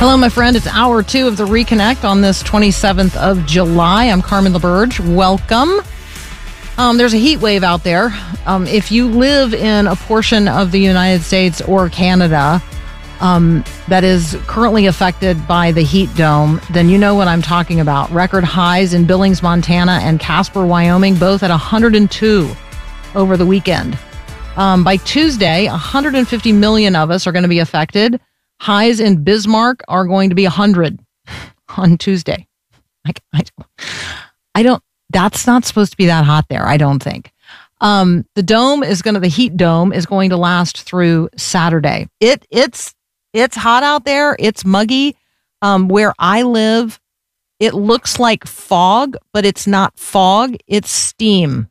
Hello, my friend. It's hour 2 of the Reconnect on this 27th of July. I'm Carmen LaBerge. Welcome. There's a heat wave out there. If you live in a portion of the United States or Canada that is currently affected by the heat dome, then you know what I'm talking about. Record highs in Billings, Montana and Casper, Wyoming, both at 102 over the weekend. By Tuesday, 150 million of us are going to be affected. Highs in Bismarck are going to be 100 on Tuesday. I don't, that's not supposed to be that hot there, I don't think. The heat dome is going to last through Saturday. It's hot out there. It's muggy. Where I live, it looks like fog, but it's not fog. It's steam.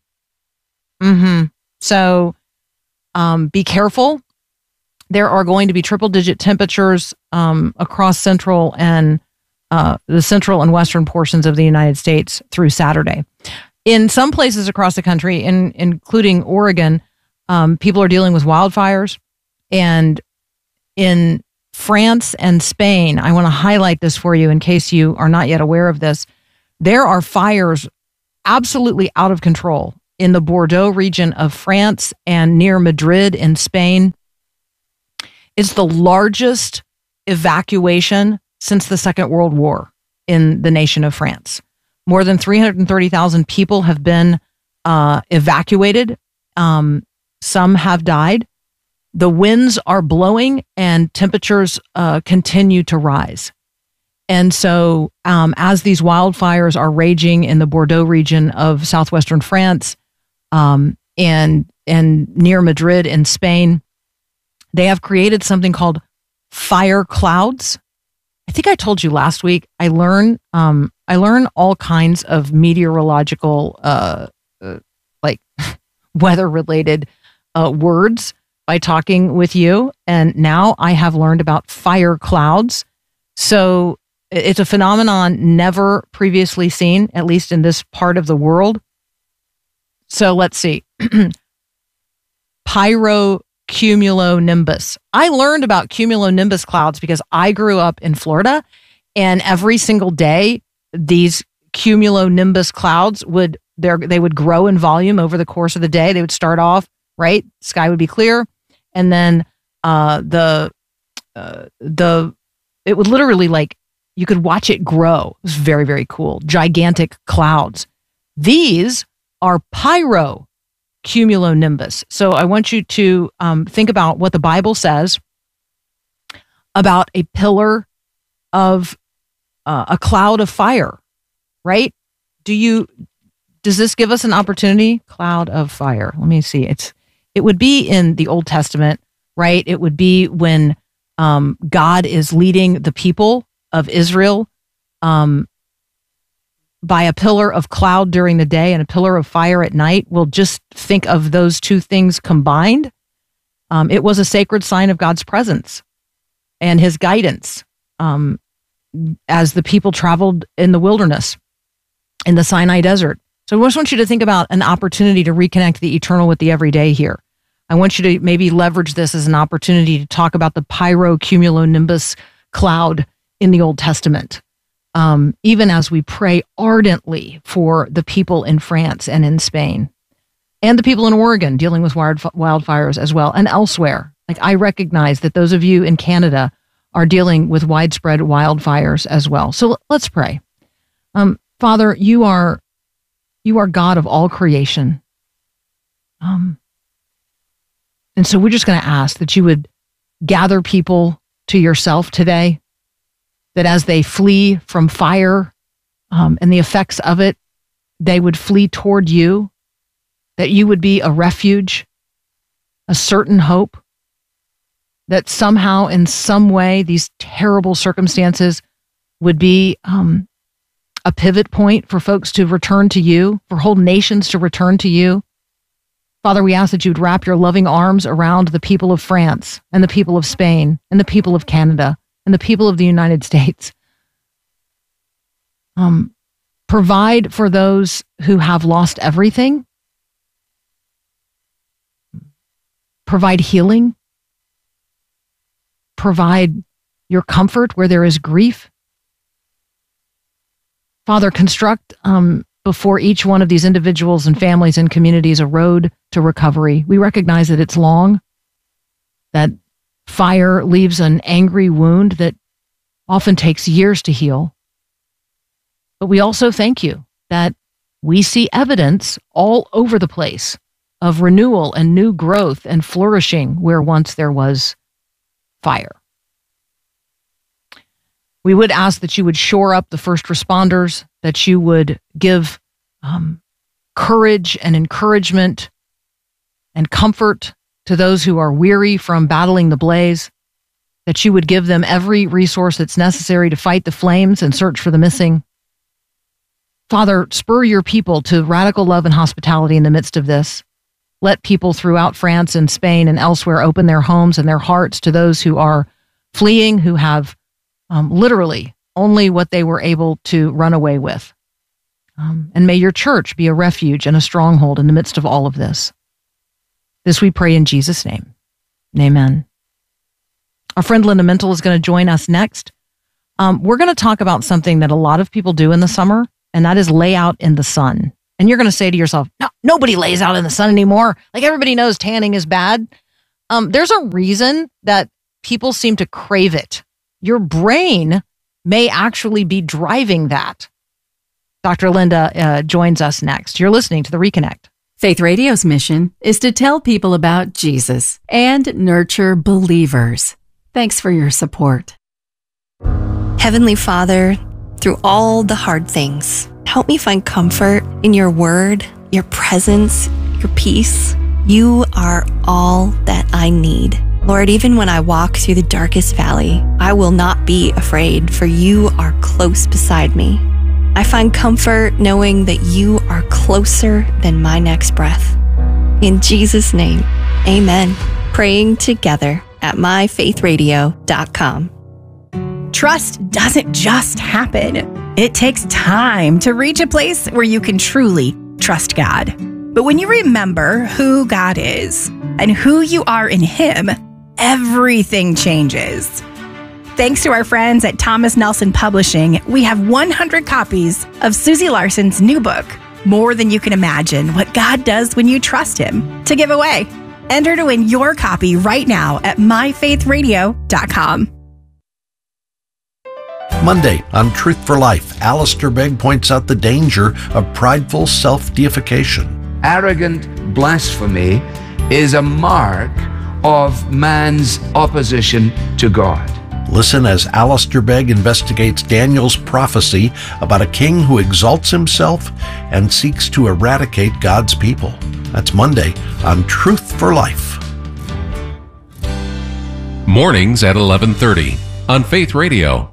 So, be careful. There are going to be triple-digit temperatures across central and the central and western portions of the United States through Saturday. In some places across the country, including Oregon, people are dealing with wildfires. And in France and Spain, I want to highlight this for you in case you are not yet aware of this. There are fires absolutely out of control in the Bordeaux region of France and near Madrid in Spain. It's the largest evacuation since the Second World War in the nation of France. More than 330,000 people have been evacuated. Some have died. The winds are blowing and temperatures continue to rise. And so as these wildfires are raging in the Bordeaux region of southwestern France and near Madrid in Spain, they have created something called fire clouds. I think I told you last week, I learn all kinds of meteorological, weather-related words by talking with you. And now I have learned about fire clouds. So it's a phenomenon never previously seen, at least in this part of the world. So let's see. Pyrocumulonimbus. I learned about cumulonimbus clouds because I grew up in Florida, and every single day these cumulonimbus clouds would grow in volume over the course of the day. They would start off, right? Sky would be clear, and then it would literally, you could watch it grow. It was very, very cool. Gigantic clouds. These are pyrocumulonimbus. So I want you to think about what the Bible says about a pillar of a cloud of fire, right? Does this give us an opportunity? Cloud of fire. Let me see. It would be in the Old Testament, right? It would be when God is leading the people of Israel by a pillar of cloud during the day and a pillar of fire at night. We'll just think of those two things combined. It was a sacred sign of God's presence and his guidance as the people traveled in the wilderness, in the Sinai desert. So I just want you to think about an opportunity to reconnect the eternal with the everyday here. I want you to maybe leverage this as an opportunity to talk about the pyrocumulonimbus cloud in the Old Testament. Even as we pray ardently for the people in France and in Spain and the people in Oregon dealing with wildfires as well and elsewhere. I recognize that those of you in Canada are dealing with widespread wildfires as well. So let's pray. Father, you are God of all creation. And so we're just going to ask that you would gather people to yourself today, that as they flee from fire and the effects of it, they would flee toward you, that you would be a refuge, a certain hope, that somehow, in some way, these terrible circumstances would be a pivot point for folks to return to you, for whole nations to return to you. Father, we ask that you would wrap your loving arms around the people of France and the people of Spain and the people of Canada and the people of the United States. Provide for those who have lost everything. Provide healing. Provide your comfort where there is grief. Father, construct before each one of these individuals and families and communities a road to recovery. We recognize that it's long, that fire leaves an angry wound that often takes years to heal. But we also thank you that we see evidence all over the place of renewal and new growth and flourishing where once there was fire. We would ask that you would shore up the first responders, that you would give courage and encouragement and comfort to those who are weary from battling the blaze, that you would give them every resource that's necessary to fight the flames and search for the missing. Father, spur your people to radical love and hospitality in the midst of this. Let people throughout France and Spain and elsewhere open their homes and their hearts to those who are fleeing, who have literally only what they were able to run away with. And may your church be a refuge and a stronghold in the midst of all of this. This we pray in Jesus' name. Amen. Our friend Linda Mental is going to join us next. We're going to talk about something that a lot of people do in the summer, and that is lay out in the sun. And you're going to say to yourself, no, nobody lays out in the sun anymore. Like everybody knows tanning is bad. There's a reason that people seem to crave it. Your brain may actually be driving that. Dr. Linda joins us next. You're listening to The Reconnect. Faith Radio's mission is to tell people about Jesus and nurture believers. Thanks for your support. Heavenly Father, through all the hard things, help me find comfort in your word, your presence, your peace. You are all that I need. Lord, even when I walk through the darkest valley, I will not be afraid, for you are close beside me. I find comfort knowing that you are closer than my next breath. In Jesus' name, amen. Praying together at myfaithradio.com. Trust doesn't just happen. It takes time to reach a place where you can truly trust God. But when you remember who God is and who you are in Him, everything changes. Thanks to our friends at Thomas Nelson Publishing, we have 100 copies of Susie Larson's new book, More Than You Can Imagine, What God Does When You Trust Him, to give away. Enter to win your copy right now at myfaithradio.com. Monday on Truth for Life, Alistair Begg points out the danger of prideful self-deification. Arrogant blasphemy is a mark of man's opposition to God. Listen as Alistair Begg investigates Daniel's prophecy about a king who exalts himself and seeks to eradicate God's people. That's Monday on Truth for Life. Mornings at 11:30 on Faith Radio.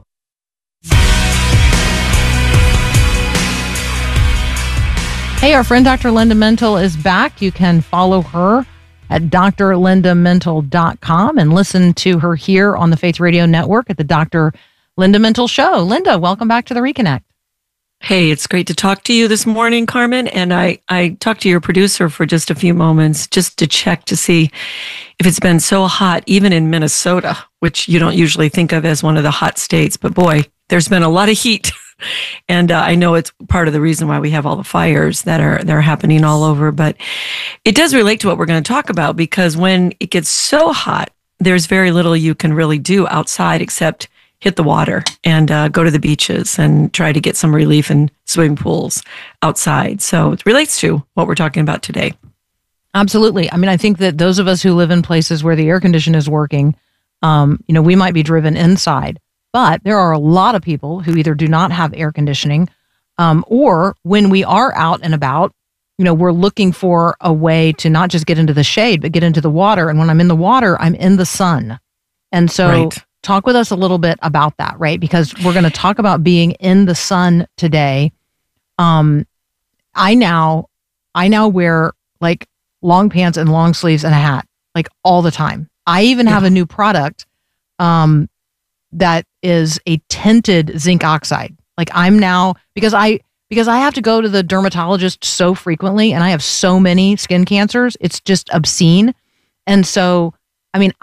Hey, our friend Dr. Linda Mental is back. You can follow her at drlindamental.com and listen to her here on the Faith Radio Network at the Dr. Linda Mental Show. Linda, welcome back to the Reconnect. Hey, it's great to talk to you this morning, Carmen. And I talked to your producer for just a few moments just to check to see if it's been so hot, even in Minnesota, which you don't usually think of as one of the hot states. But boy, there's been a lot of heat. And I know it's part of the reason why we have all the fires that are happening all over. But it does relate to what we're going to talk about, because when it gets so hot, there's very little you can really do outside except hit the water and go to the beaches and try to get some relief in swimming pools outside. So it relates to what we're talking about today. Absolutely. I mean, I think that those of us who live in places where the air condition is working, we might be driven inside. But there are a lot of people who either do not have air conditioning, or when we are out and about, we're looking for a way to not just get into the shade, but get into the water. And when I'm in the water, I'm in the sun. And so talk with us a little bit about that, right? Because we're going to talk about being in the sun today. I now wear like long pants and long sleeves and a hat, like all the time. I even have a new product, that is a tinted zinc oxide. Like I'm now, because I have to go to the dermatologist so frequently and I have so many skin cancers, it's just obscene. And so, I mean,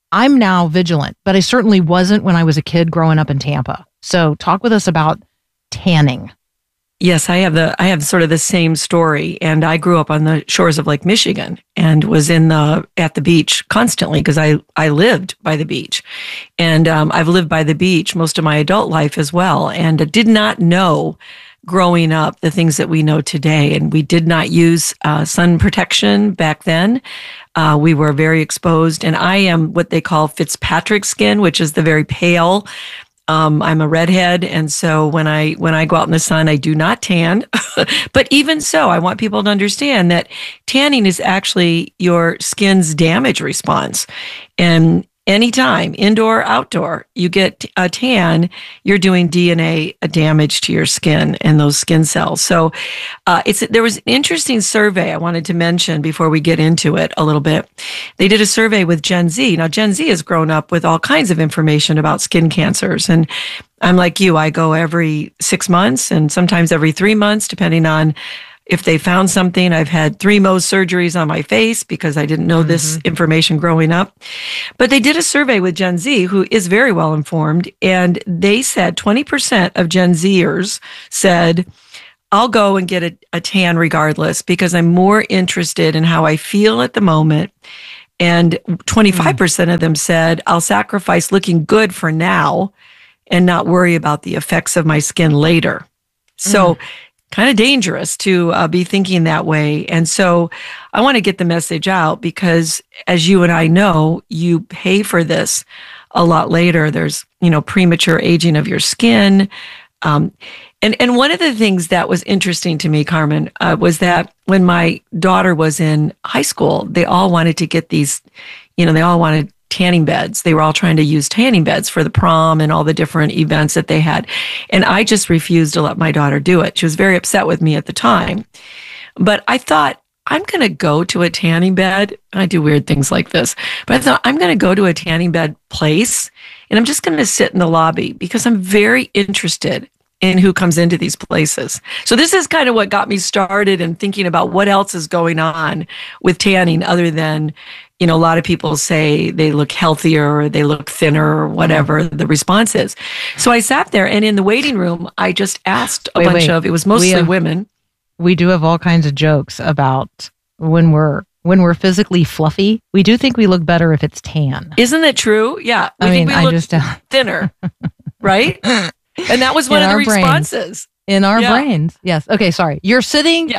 I'm now vigilant, but I certainly wasn't when I was a kid growing up in Tampa. So talk with us about tanning. Yes, I have sort of the same story, and I grew up on the shores of Lake Michigan and was at the beach constantly because I lived by the beach, and I've lived by the beach most of my adult life as well, and did not know growing up the things that we know today, and we did not use sun protection back then. We were very exposed, and I am what they call Fitzpatrick skin, which is the very pale. I'm a redhead, and so when I go out in the sun, I do not tan. But even so, I want people to understand that tanning is actually your skin's damage response. And anytime, indoor, outdoor, you get a tan, you're doing DNA damage to your skin and those skin cells. So there was an interesting survey I wanted to mention before we get into it a little bit. They did a survey with Gen Z. Now, Gen Z has grown up with all kinds of information about skin cancers. And I'm like you, I go every 6 months and sometimes every 3 months, depending on if they found something. I've had 3 Mohs surgeries on my face because I didn't know this information growing up. But they did a survey with Gen Z, who is very well informed, and they said 20% of Gen Zers said, I'll go and get a tan regardless because I'm more interested in how I feel at the moment. And 25% of them said, I'll sacrifice looking good for now and not worry about the effects of my skin later. So kind of dangerous to be thinking that way. And so I want to get the message out because as you and I know, you pay for this a lot later. There's, premature aging of your skin. And one of the things that was interesting to me, Carmen, was that when my daughter was in high school, they all wanted to get these, they all wanted tanning beds. They were all trying to use tanning beds for the prom and all the different events that they had. And I just refused to let my daughter do it. She was very upset with me at the time. But I thought, I'm going to go to a tanning bed. I do weird things like this. But I thought, I'm going to go to a tanning bed place and I'm just going to sit in the lobby because I'm very interested in who comes into these places. So this is kind of what got me started in thinking about what else is going on with tanning other than, a lot of people say they look healthier or they look thinner or whatever the response is. So I sat there and in the waiting room, I just asked a bunch of, it was mostly women. We do have all kinds of jokes about when we're physically fluffy. We do think we look better if it's tan. Isn't that true? Yeah. We look thinner, right? And that was one of the responses. In our brains. Yes. Okay, sorry. You're sitting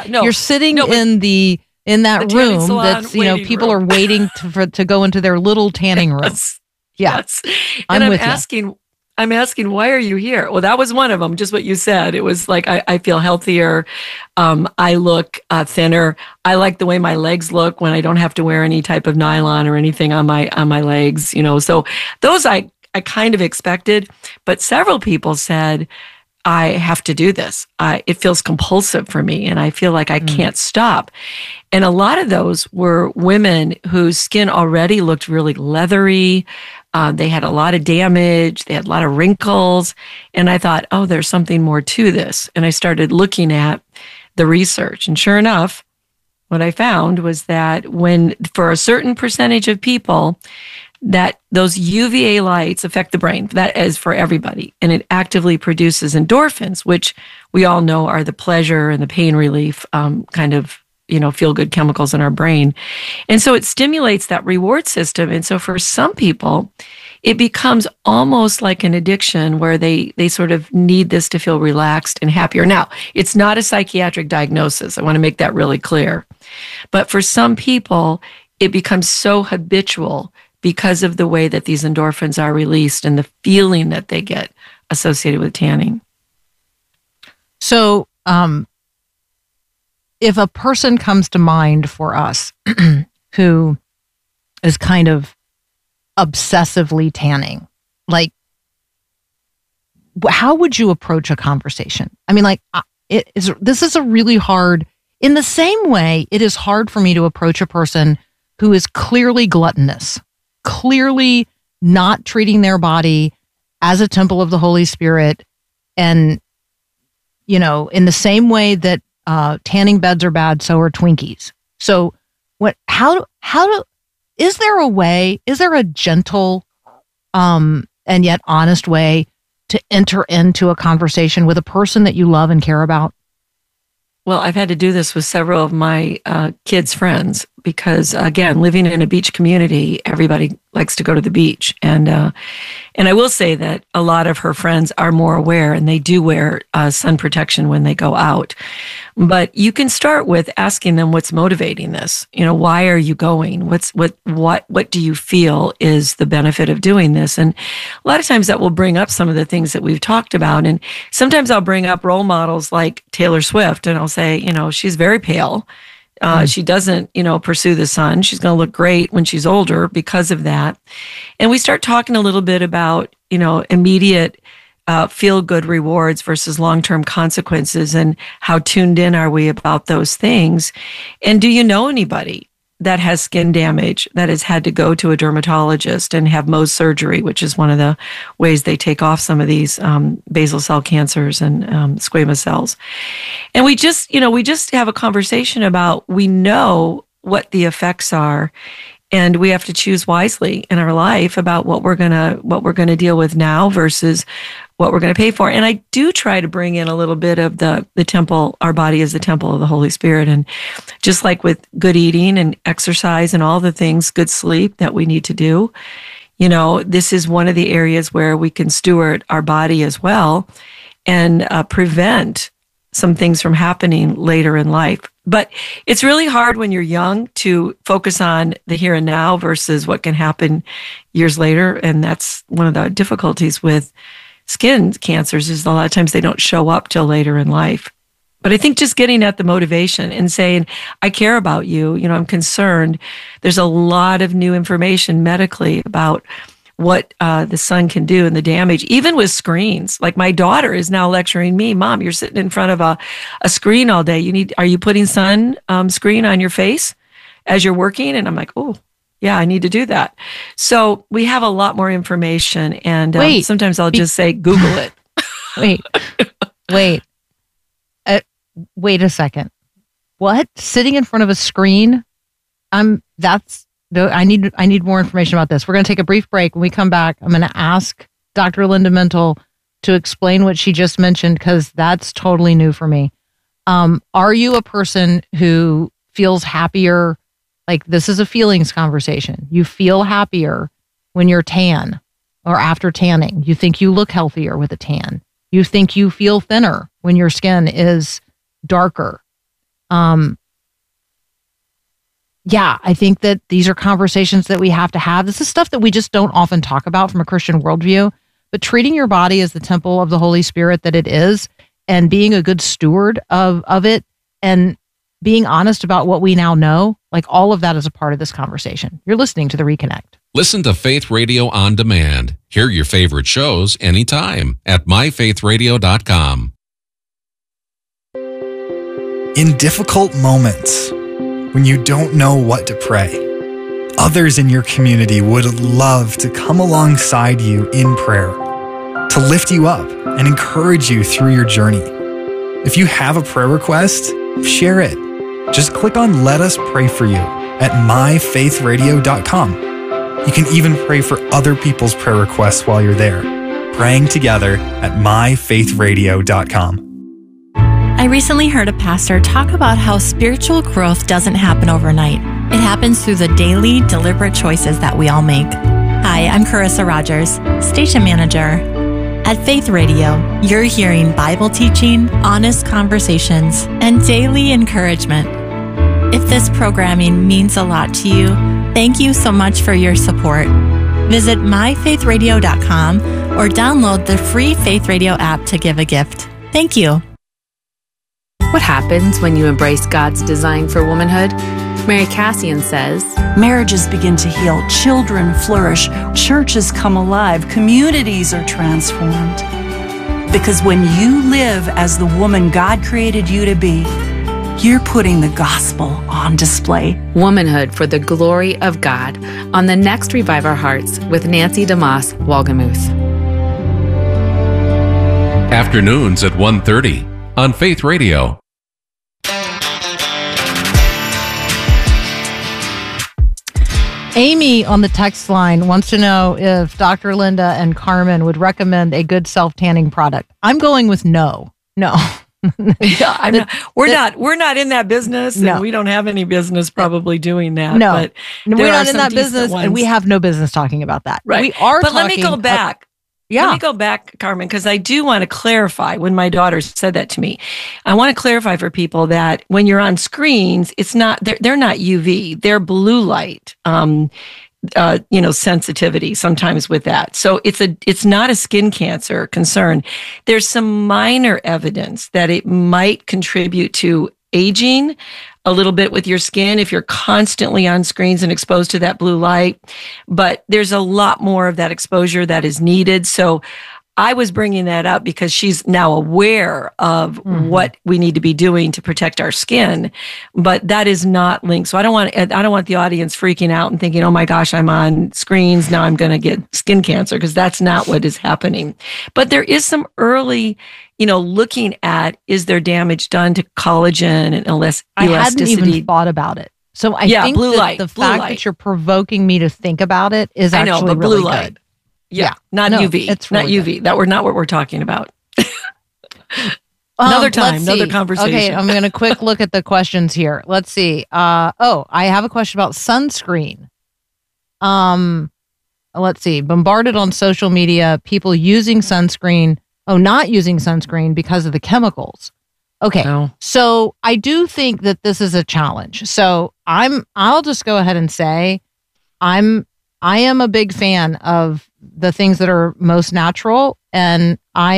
in that room that's, people are waiting to go into their little tanning room. Yes. And I'm asking, why are you here? Well, that was one of them, just what you said. It was like, I feel healthier. I look thinner. I like the way my legs look when I don't have to wear any type of nylon or anything on my legs, So those I kind of expected, but several people said, I have to do this. It feels compulsive for me and I feel like I can't stop. And a lot of those were women whose skin already looked really leathery. They had a lot of damage. They had a lot of wrinkles. And I thought, oh, there's something more to this. And I started looking at the research. And sure enough, what I found was that for a certain percentage of people, that those UVA lights affect the brain. That is for everybody. And it actively produces endorphins, which we all know are the pleasure and the pain relief kind of, feel-good chemicals in our brain. And so it stimulates that reward system. And so for some people, it becomes almost like an addiction where they sort of need this to feel relaxed and happier. Now, it's not a psychiatric diagnosis. I want to make that really clear. But for some people, it becomes so habitual because of the way that these endorphins are released and the feeling that they get associated with tanning. So, if a person comes to mind for us who is kind of obsessively tanning, like, how would you approach a conversation? I mean, like, this is a really hard, in the same way, it is hard for me to approach a person who is clearly gluttonous, clearly not treating their body as a temple of the Holy Spirit. And, in the same way that is there a gentle and yet honest way to enter into a conversation with a person that you love and care about? Well, I've had to do this with several of my kids' friends because, again, living in a beach community, everybody likes to go to the beach. And I will say that a lot of her friends are more aware, and they do wear sun protection when they go out. But you can start with asking them what's motivating this. Why are you going? What do you feel is the benefit of doing this? And a lot of times that will bring up some of the things that we've talked about. And sometimes I'll bring up role models like Taylor Swift, and I'll say, she's very pale. She doesn't, pursue the sun. She's going to look great when she's older because of that. And we start talking a little bit about, immediate feel-good rewards versus long-term consequences, and how tuned in are we about those things. And do you know anybody that has skin damage that has had to go to a dermatologist and have Mohs surgery, which is one of the ways they take off some of these basal cell cancers and squamous cells. And we just have a conversation about, we know what the effects are, and we have to choose wisely in our life about what we're gonna deal with now versus what we're going to pay for. And I do try to bring in a little bit of the temple. Our body is the temple of the Holy Spirit. And just like with good eating and exercise and all the things, good sleep that we need to do, this is one of the areas where we can steward our body as well and prevent some things from happening later in life. But it's really hard when you're young to focus on the here and now versus what can happen years later. And that's one of the difficulties with skin cancers, is a lot of times they don't show up till later in life. But I think just getting at the motivation and saying, I care about you, I'm concerned. There's a lot of new information medically about what the sun can do and the damage, even with screens. Like my daughter is now lecturing me, Mom, you're sitting in front of a screen all day. Are you putting sun screen on your face as you're working? And I'm like, oh, yeah, I need to do that. So we have a lot more information, and sometimes I'll just say, Google it. Wait a second. What? Sitting in front of a screen? I need more information about this. We're going to take a brief break. When we come back, I'm going to ask Dr. Linda Mintle to explain what she just mentioned, because that's totally new for me. Are you a person who feels happier? Like, this is a feelings conversation. You feel happier when you're tan or after tanning. You think you look healthier with a tan. You think you feel thinner when your skin is darker. I think that these are conversations that we have to have. This is stuff that we just don't often talk about from a Christian worldview, but treating your body as the temple of the Holy Spirit that it is, and being a good steward of it, and being honest about what we now know, like all of that is a part of this conversation. You're listening to The Reconnect. Listen to Faith Radio on demand. Hear your favorite shows anytime at myfaithradio.com. In difficult moments, when you don't know what to pray, others in your community would love to come alongside you in prayer, to lift you up and encourage you through your journey. If you have a prayer request, share it. Just click on Let Us Pray For You at myfaithradio.com. You can even pray for other people's prayer requests while you're there, praying together at myfaithradio.com. I recently heard a pastor talk about how spiritual growth doesn't happen overnight. It happens through the daily, deliberate choices that we all make. Hi, I'm Carissa Rogers, station manager. At Faith Radio, you're hearing Bible teaching, honest conversations, and daily encouragement. If this programming means a lot to you, thank you so much for your support. Visit myfaithradio.com or download the free Faith Radio app to give a gift. Thank you. What happens when you embrace God's design for womanhood? Mary Cassian says, marriages begin to heal, children flourish, churches come alive, communities are transformed. Because when you live as the woman God created you to be, you're putting the gospel on display. Womanhood for the Glory of God on the next Revive Our Hearts with Nancy DeMoss Walgemuth. Afternoons at 1:30 on Faith Radio. Amy on the text line wants to know if Dr. Linda and Carmen would recommend a good self-tanning product. I'm going with no. Yeah, we're not in that business, and we don't have any business probably doing that. No, but we're not in that business, and we have no business talking about that. Right. We are. But let me go back. Let me go back, Carmen, because I do want to clarify when my daughter said that to me. I want to clarify for people that when you're on screens, it's not, they're not UV, they're blue light, sensitivity sometimes with that. So it's not a skin cancer concern. There's some minor evidence that it might contribute to aging a little bit with your skin if you're constantly on screens and exposed to that blue light. But there's a lot more of that exposure that is needed. So I was bringing that up because she's now aware of what we need to be doing to protect our skin, but that is not linked. So I don't want the audience freaking out and thinking, oh my gosh, I'm on screens, now I'm going to get skin cancer, because that's not what is happening. But there is some early, looking at, is there damage done to collagen and elasticity? I hadn't even thought about it. So I think blue light, the fact that you're provoking me to think about it is actually really blue light. good. Yeah, not UV. It's really not UV. Good. That's not what we're talking about. Another time, another conversation. Okay, I'm going to quick look at the questions here. Let's see. I have a question about sunscreen. Let's see. Bombarded on social media, people using sunscreen. Not using sunscreen because of the chemicals. Okay, So I do think that this is a challenge. So I'll just go ahead and say, I am a big fan of the things that are most natural, and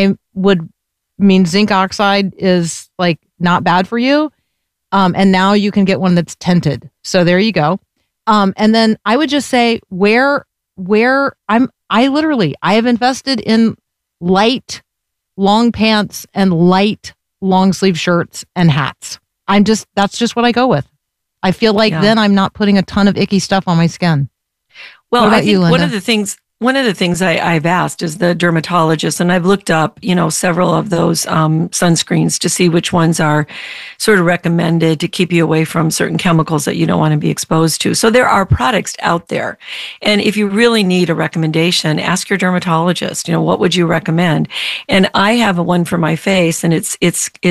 zinc oxide is like not bad for you. And now you can get one that's tinted. So there you go. And then I would just say where I have invested in light long pants and light long sleeve shirts and hats. That's just what I go with. I feel like then I'm not putting a ton of icky stuff on my skin. Well, I think one of the things I've asked is the dermatologist, and I've looked up, several of those sunscreens to see which ones are sort of recommended to keep you away from certain chemicals that you don't want to be exposed to. So there are products out there, and if you really need a recommendation, ask your dermatologist. What would you recommend? And I have one for my face, and it's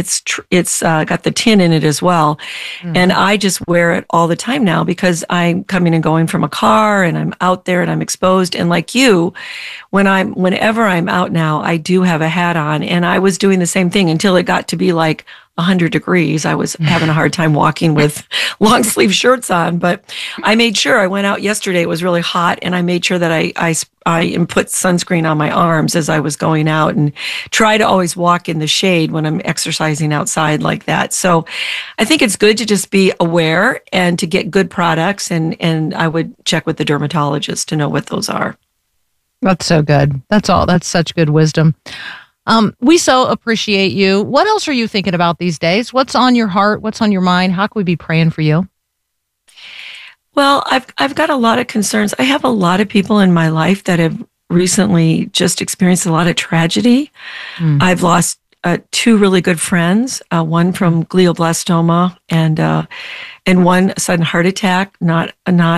got the tin in it as well, and I just wear it all the time now because I'm coming and going from a car, and I'm out there, and I'm exposed, and like you, whenever I'm out now, I do have a hat on, and I was doing the same thing until it got to be like 100 degrees. I was having a hard time walking with long sleeve shirts on, but I made sure I went out yesterday. It was really hot, and I made sure that I put sunscreen on my arms as I was going out, and try to always walk in the shade when I'm exercising outside like that. So I think it's good to just be aware and to get good products, and I would check with the dermatologist to know what those are. That's so good. That's all. That's such good wisdom. We so appreciate you. What else are you thinking about these days? What's on your heart? What's on your mind? How can we be praying for you? Well, I've got a lot of concerns. I have a lot of people in my life that have recently just experienced a lot of tragedy. I've lost two really good friends, one from glioblastoma and one sudden heart attack, not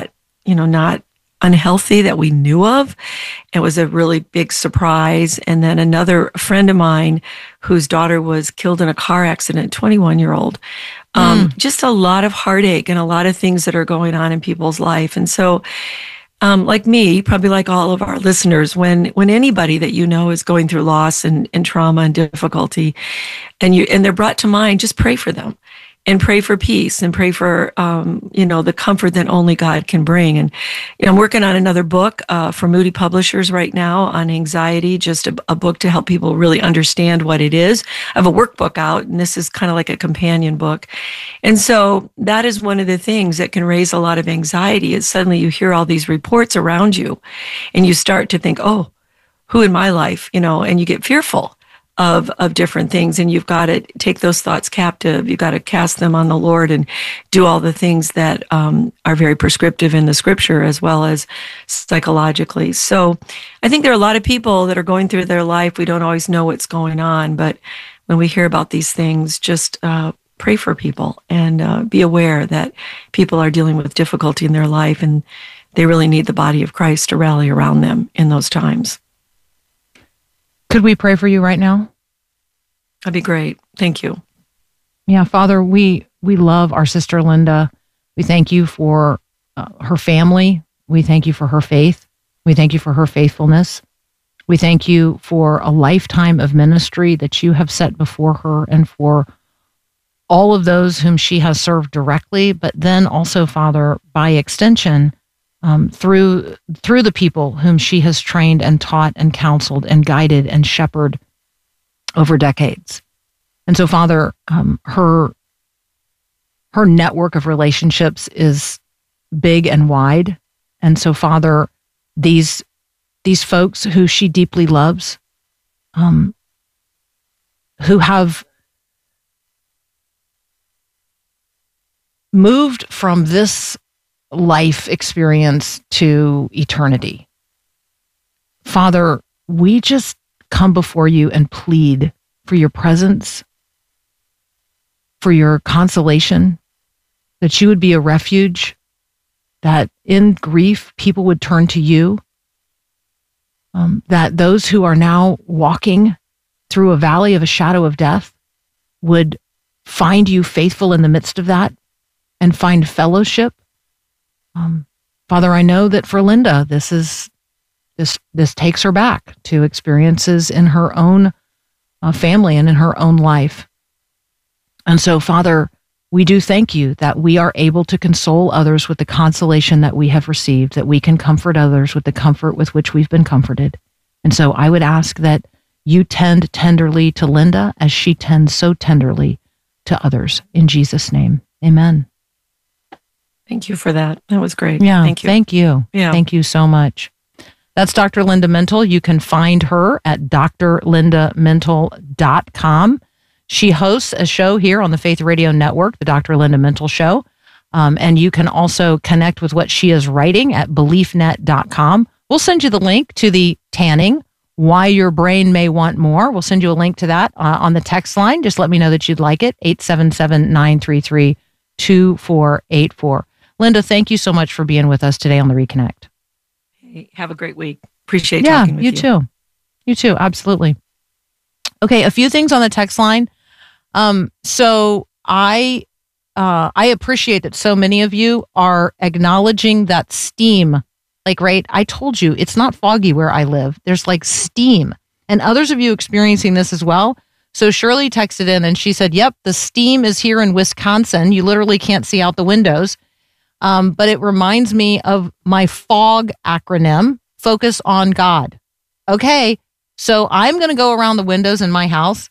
unhealthy that we knew of. It was a really big surprise. And then another friend of mine whose daughter was killed in a car accident, 21-year-old. Just a lot of heartache and a lot of things that are going on in people's life. And so, like me, probably like all of our listeners, when anybody that you know is going through loss and trauma and difficulty, and they're brought to mind, just pray for them. And pray for peace, and pray for, the comfort that only God can bring. And I'm working on another book for Moody Publishers right now on anxiety, just a book to help people really understand what it is. I have a workbook out, and this is kind of like a companion book. And so that is one of the things that can raise a lot of anxiety, is suddenly you hear all these reports around you, and you start to think, oh, who in my life, and you get fearful of different things, and you've got to take those thoughts captive. You've got to cast them on the Lord and do all the things that are very prescriptive in the scripture as well as psychologically. So I think there are a lot of people that are going through their life. We don't always know what's going on, but when we hear about these things, just pray for people and be aware that people are dealing with difficulty in their life, and they really need the body of Christ to rally around them in those times. Could we pray for you right now? That'd be great. Thank you. Yeah, Father, we love our sister Linda. We thank you for her family. We thank you for her faith. We thank you for her faithfulness. We thank you for a lifetime of ministry that you have set before her, and for all of those whom she has served directly, but then also, Father, by extension, through the people whom she has trained and taught and counseled and guided and shepherded over decades. And so, Father, her network of relationships is big and wide. And so, Father, these folks who she deeply loves, who have moved from this life experience to eternity. Father, we just come before you and plead for your presence, for your consolation, that you would be a refuge, that in grief people would turn to you, that those who are now walking through a valley of a shadow of death would find you faithful in the midst of that and find fellowship. Father, I know that for Linda, this takes her back to experiences in her own family and in her own life. And so, Father, we do thank you that we are able to console others with the consolation that we have received, that we can comfort others with the comfort with which we've been comforted. And so I would ask that you tend tenderly to Linda as she tends so tenderly to others. In Jesus' name, amen. Thank you for that. That was great. Yeah, thank you. Thank you. Yeah. Thank you so much. That's Dr. Linda Mintle. You can find her at drlindamintle.com. She hosts a show here on the Faith Radio Network, the Dr. Linda Mintle Show. And you can also connect with what she is writing at beliefnet.com. We'll send you the link to the tanning, Why Your Brain May Want More. We'll send you a link to that on the text line. Just let me know that you'd like it, 877-933-2484. Linda, thank you so much for being with us today on the Reconnect. Hey, have a great week. Appreciate talking with you. You too. You too. Absolutely. Okay, a few things on the text line. So I appreciate that so many of you are acknowledging that steam. Like, right, I told you, it's not foggy where I live. There's like steam. And others of you experiencing this as well. So Shirley texted in and she said, yep, the steam is here in Wisconsin. You literally can't see out the windows. But it reminds me of my FOG acronym, Focus on God. Okay, so I'm going to go around the windows in my house,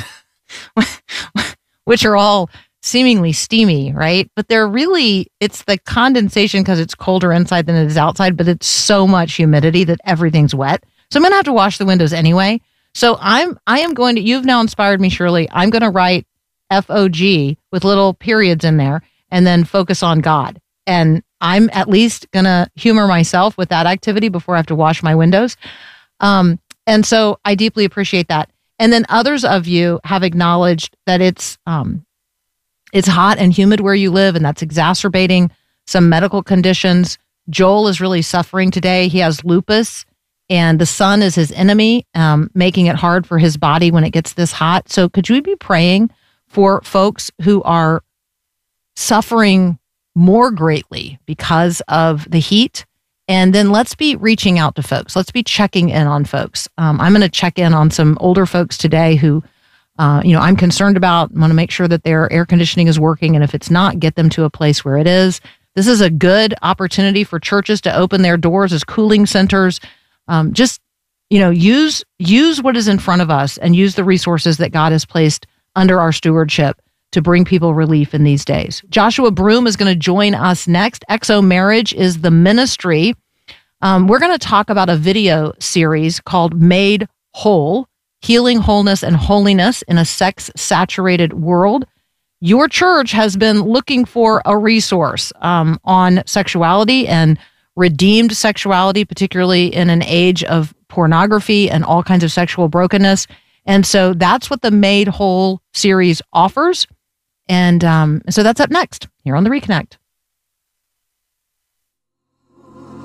which are all seemingly steamy, right? But they're really, it's the condensation because it's colder inside than it is outside, but it's so much humidity that everything's wet. So I'm going to have to wash the windows anyway. So I am going to, you've now inspired me, Shirley. I'm going to write FOG with little periods in there and then focus on God. And I'm at least going to humor myself with that activity before I have to wash my windows. And so I deeply appreciate that. And then others of you have acknowledged that it's hot and humid where you live, and that's exacerbating some medical conditions. Joel is really suffering today. He has lupus, and the sun is his enemy, making it hard for his body when it gets this hot. So could you be praying for folks who are suffering more greatly because of the heat? And then let's be reaching out to folks. Let's be checking in on folks. I'm going to check in on some older folks today who, I'm concerned about. I want to make sure that their air conditioning is working. And if it's not, get them to a place where it is. This is a good opportunity for churches to open their doors as cooling centers. Use what is in front of us and use the resources that God has placed under our stewardship to bring people relief in these days. Joshua Broom is going to join us next. Exo Marriage is the ministry. We're going to talk about a video series called Made Whole, Healing, Wholeness, and Holiness in a Sex-Saturated World. Your church has been looking for a resource on sexuality and redeemed sexuality, particularly in an age of pornography and all kinds of sexual brokenness. And so that's what the Made Whole series offers. And so that's up next here on The Reconnect.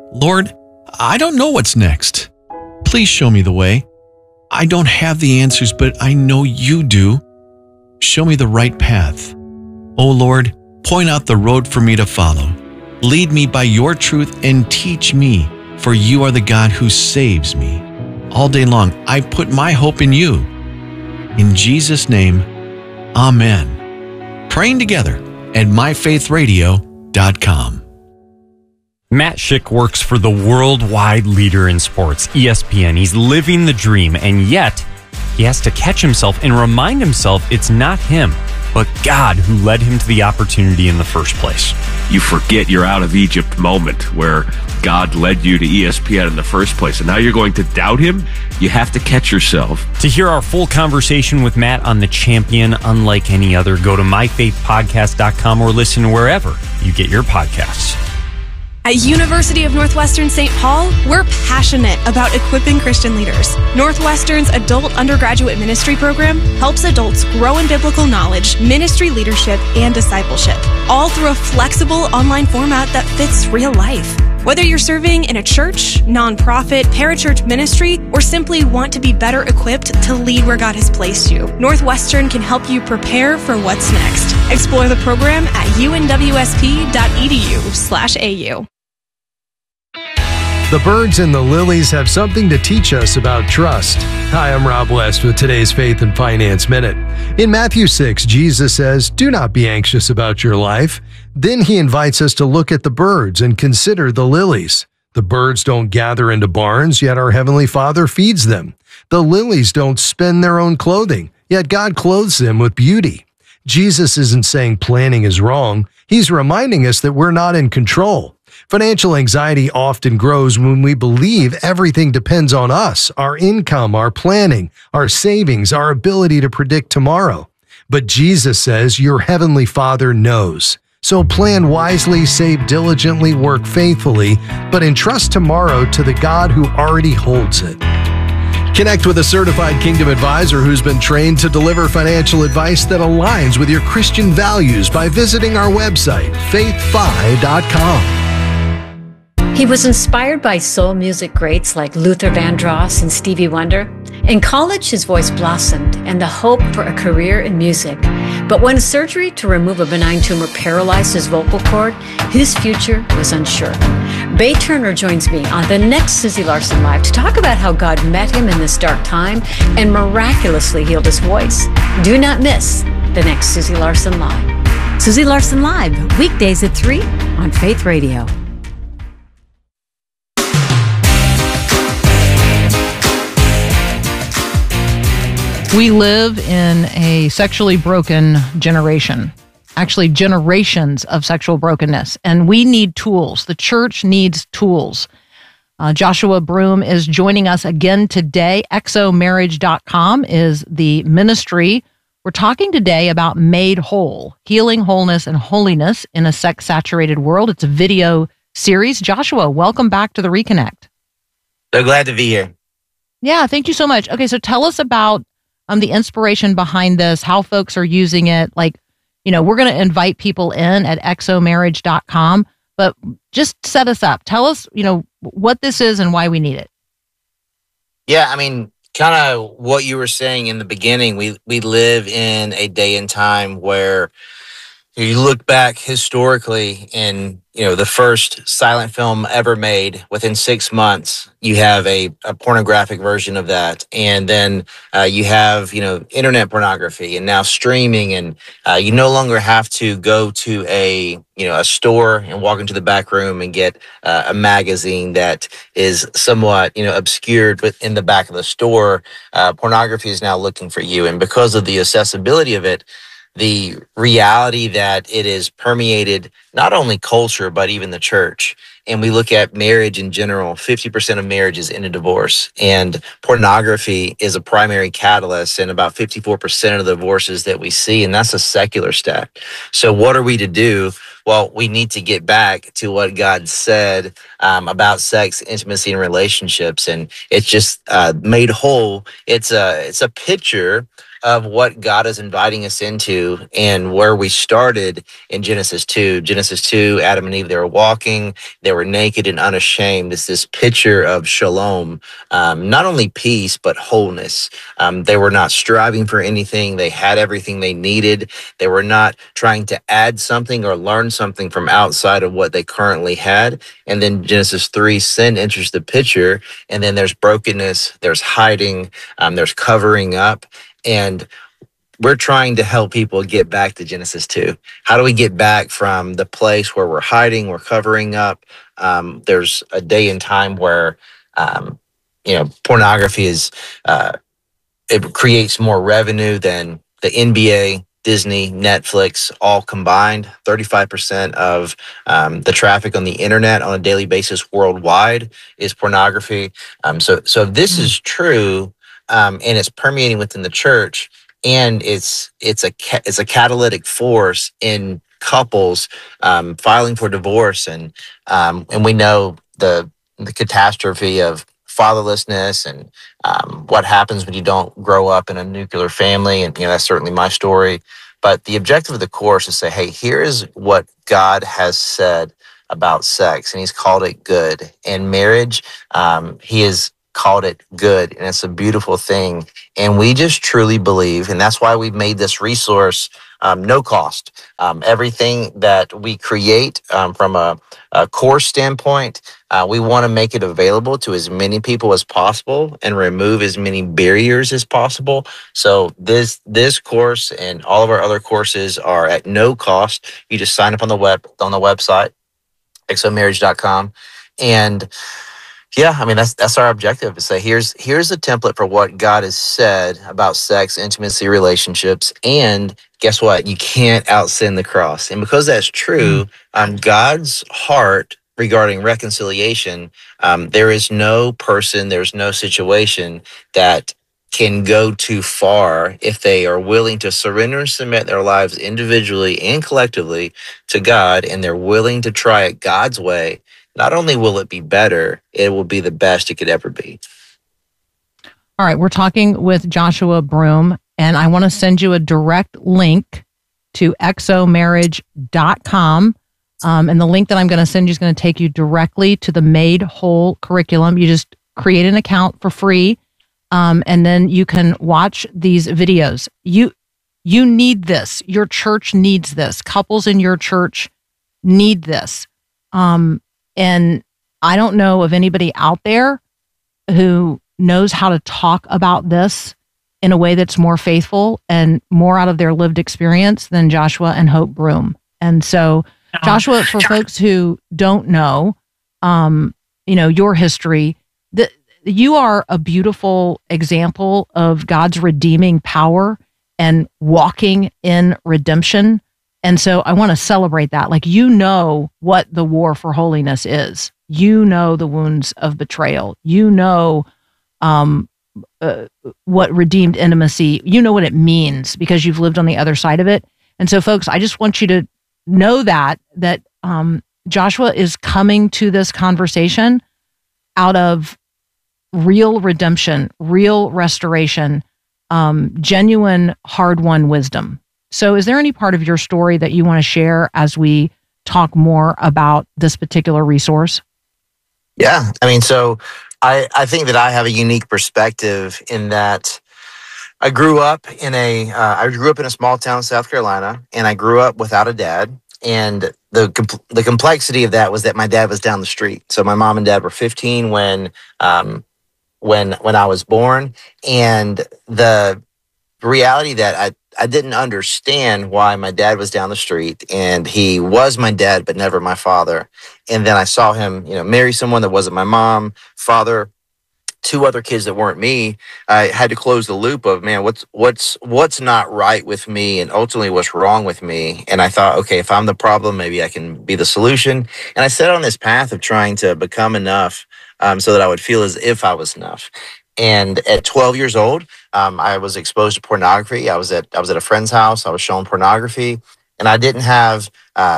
Lord, I don't know what's next. Please show me the way. I don't have the answers, but I know you do. Show me the right path. Oh Lord, point out the road for me to follow. Lead me by your truth and teach me, for you are the God who saves me. All day long, I put my hope in you. In Jesus' name, Amen. Praying together at myfaithradio.com. Matt Schick works for the worldwide leader in sports, ESPN. He's living the dream, and yet he has to catch himself and remind himself it's not him, but God who led him to the opportunity in the first place. You forget your out of Egypt moment where God led you to ESPN in the first place, and now you're going to doubt him? You have to catch yourself. To hear our full conversation with Matt on The Champion, unlike any other, go to myfaithpodcast.com or listen wherever you get your podcasts. At University of Northwestern St. Paul, we're passionate about equipping Christian leaders. Northwestern's adult undergraduate ministry program helps adults grow in biblical knowledge, ministry leadership, and discipleship, all through a flexible online format that fits real life. Whether you're serving in a church, nonprofit, parachurch ministry, or simply want to be better equipped to lead where God has placed you, Northwestern can help you prepare for what's next. Explore the program at unwsp.edu/au. The birds and the lilies have something to teach us about trust. Hi, I'm Rob West with today's Faith and Finance Minute. In Matthew 6, Jesus says, "Do not be anxious about your life." Then he invites us to look at the birds and consider the lilies. The birds don't gather into barns, yet our Heavenly Father feeds them. The lilies don't spin their own clothing, yet God clothes them with beauty. Jesus isn't saying planning is wrong. He's reminding us that we're not in control. Financial anxiety often grows when we believe everything depends on us, our income, our planning, our savings, our ability to predict tomorrow. But Jesus says your Heavenly Father knows. So plan wisely, save diligently, work faithfully, but entrust tomorrow to the God who already holds it. Connect with a certified Kingdom advisor who's been trained to deliver financial advice that aligns with your Christian values by visiting our website, faithfi.com. He was inspired by soul music greats like Luther Vandross and Stevie Wonder. In college, his voice blossomed and the hope for a career in music. But when surgery to remove a benign tumor paralyzed his vocal cord, his future was unsure. Bay Turner joins me on the next Susie Larson Live to talk about how God met him in this dark time and miraculously healed his voice. Do not miss the next Susie Larson Live. Susie Larson Live, weekdays at 3 on Faith Radio. We live in a sexually broken generation, actually generations of sexual brokenness, and we need tools. The church needs tools. Joshua Broome is joining us again today. exomarriage.com is the ministry. We're talking today about Made Whole, healing, wholeness, and holiness in a sex-saturated world. It's a video series. Joshua, welcome back to the Reconnect. So glad to be here. Yeah, thank you so much. Okay, so tell us about the inspiration behind this, how folks are using it. Like, you know, we're going to invite people in at exomarriage.com, but just set us up. Tell us, you know, what this is and why we need it. Yeah, I mean, kind of what you were saying in the beginning, we live in a day and time where you look back historically and, you know, the first silent film ever made, within 6 months, you have a pornographic version of that. And then you have, you know, internet pornography and now streaming. And you no longer have to go to a store and walk into the back room and get a magazine that is somewhat, you know, obscured in the back of the store. Pornography is now looking for you. And because of the accessibility of it, the reality that it is permeated not only culture, but even the church. And we look at marriage in general, 50% of marriages end in divorce. And pornography is a primary catalyst in about 54% of the divorces that we see. And that's a secular stat. So what are we to do? Well, we need to get back to what God said about sex, intimacy, and relationships. And it's just Made Whole. It's a picture of what God is inviting us into and where we started in Genesis 2. Genesis 2, Adam and Eve, they were walking, they were naked and unashamed. It's this picture of shalom, not only peace, but wholeness. They were not striving for anything. They had everything they needed. They were not trying to add something or learn something from outside of what they currently had. And then Genesis 3, sin enters the picture, and then there's brokenness, there's hiding, there's covering up. And we're trying to help people get back to Genesis 2. How do we get back from the place where we're hiding, we're covering up? There's a day and time where, pornography is, it creates more revenue than the NBA, Disney, Netflix, all combined. 35% of the traffic on the internet on a daily basis worldwide is pornography. So if this is true, and it's permeating within the church, and it's a catalytic force in couples filing for divorce, and we know the catastrophe of fatherlessness and what happens when you don't grow up in a nuclear family, and that's certainly my story. But the objective of the course is to say, hey, here is what God has said about sex, and He's called it good. And marriage, He has called it good, and it's a beautiful thing. And we just truly believe, and that's why we've made this resource no cost. Everything that we create from a course standpoint, we want to make it available to as many people as possible and remove as many barriers as possible. So this course and all of our other courses are at no cost. You just sign up on the website, xomarriage.com, and yeah, I mean, that's our objective, to say here's a template for what God has said about sex, intimacy, relationships, and guess what? You can't out-sin the cross. And because that's true, God's heart regarding reconciliation, there is no person, there's no situation that can go too far if they are willing to surrender and submit their lives individually and collectively to God, and they're willing to try it God's way. Not only will it be better, it will be the best it could ever be. All right, we're talking with Joshua Broome, and I want to send you a direct link to xomarriage.com. And the link that I'm going to send you is going to take you directly to the Made Whole curriculum. You just create an account for free, and then you can watch these videos. You need this. Your church needs this. Couples in your church need this. And I don't know of anybody out there who knows how to talk about this in a way that's more faithful and more out of their lived experience than Joshua and Hope Broome. And so, Joshua, for folks who don't know, your history, you are a beautiful example of God's redeeming power and walking in redemption. And so I want to celebrate that. Like, what the war for holiness is. The wounds of betrayal. What redeemed intimacy. What it means because you've lived on the other side of it. And so, folks, I just want you to know that Joshua is coming to this conversation out of real redemption, real restoration, genuine hard-won wisdom. So is there any part of your story that you want to share as we talk more about this particular resource? Yeah. I mean, so I think that I have a unique perspective in that I grew up in a small town in South Carolina, and I grew up without a dad. And the complexity of that was that my dad was down the street. So my mom and dad were 15 when I was born. And the reality that I didn't understand why my dad was down the street, and he was my dad, but never my father. And then I saw him, marry someone that wasn't my mom, father, two other kids that weren't me. I had to close the loop of, man, what's not right with me, and ultimately what's wrong with me. And I thought, okay, if I'm the problem, maybe I can be the solution. And I set on this path of trying to become enough so that I would feel as if I was enough. And at 12 years old, I was exposed to pornography. I was at a friend's house. I was shown pornography, and I didn't have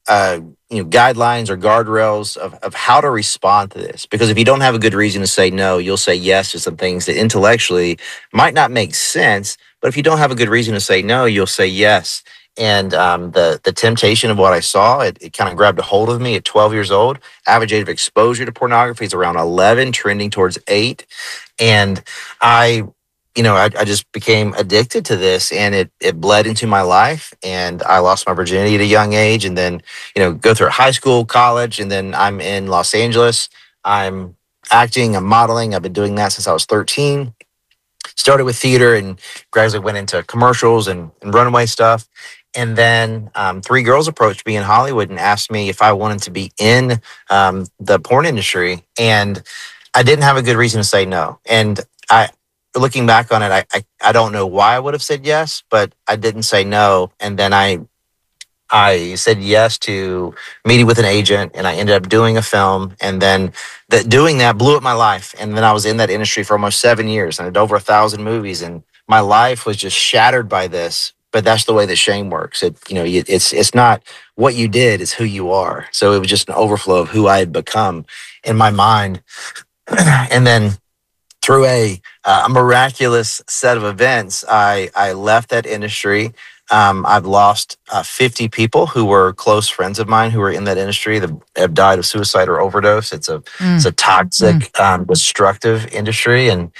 guidelines or guardrails of how to respond to this. Because if you don't have a good reason to say no, you'll say yes to some things that intellectually might not make sense. But if you don't have a good reason to say no, you'll say yes. And the temptation of what I saw, it kind of grabbed a hold of me at 12 years old. Average age of exposure to pornography is around 11, trending towards 8. And I just became addicted to this, and it bled into my life, and I lost my virginity at a young age, and then, go through high school, college, and then I'm in Los Angeles. I'm acting, I'm modeling. I've been doing that since I was 13. Started with theater and gradually went into commercials and runway stuff. And then 3 girls approached me in Hollywood and asked me if I wanted to be in the porn industry. And I didn't have a good reason to say no. And looking back on it, I don't know why I would have said yes, but I didn't say no. And then I said yes to meeting with an agent, and I ended up doing a film. And then doing that blew up my life. And then I was in that industry for almost 7 years, and I did over 1,000 movies. And my life was just shattered by this. But that's the way that shame works. It's not what you did, it's who you are. So it was just an overflow of who I had become in my mind. And then through a miraculous set of events, I left that industry. I've lost 50 people who were close friends of mine who were in that industry that have died of suicide or overdose. It's a toxic, destructive industry. And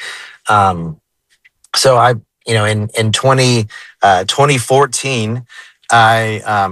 so in 2014, I